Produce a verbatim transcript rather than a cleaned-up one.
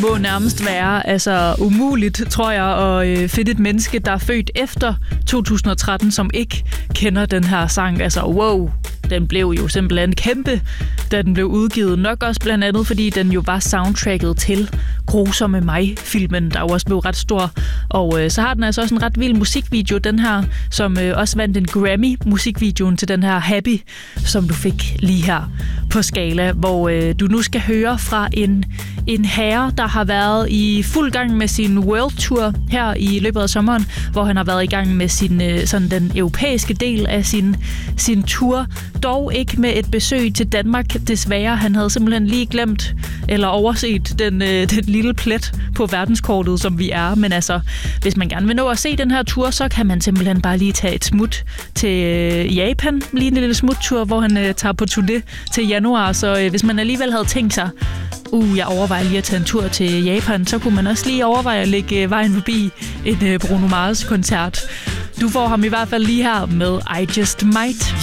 må nærmest være altså umuligt, tror jeg, at øh, finde et menneske, der er født efter to tusind og tretten, som ikke kender den her sang. Altså, wow, den blev jo simpelthen kæmpe, da den blev udgivet. Nok også blandt andet, fordi den jo var soundtracket til Grusomme mig-filmen, der jo også blev ret stor. Og øh, så har den altså også en ret vild musikvideo, den her, som øh, også vandt en Grammy-musikvideoen til den her Happy, som du fik lige her på Skala, hvor øh, du nu skal høre fra en, en herre, der har været i fuld gang med sin World Tour her i løbet af sommeren, hvor han har været i gang med sin, øh, sådan den europæiske del af sin, sin tour. Dog ikke med et besøg til Danmark, desværre. Han havde simpelthen lige glemt eller overset den, øh, den lille plet på verdenskortet, som vi er. Men altså, hvis man gerne vil nå at se den her tur, så kan man simpelthen bare lige tage et smut til øh, Japan. Lige en lille smuttur, hvor han øh, tager på turné til januar. Så øh, hvis man alligevel havde tænkt sig, uh, jeg overvejer lige at tage en tur til Japan, så kunne man også lige overveje at lægge øh, vejen forbi en øh, Bruno Mars-koncert. Du får ham i hvert fald lige her med I Just Might.